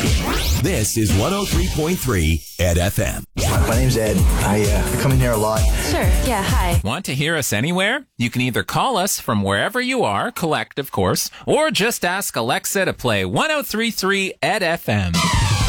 This is 103.3 Ed FM. My name's Ed. I come in here a lot. Sure, yeah, hi. Want to hear us anywhere? You can either call us from wherever you are, collect, of course, or just ask Alexa to play 103.3 Ed FM.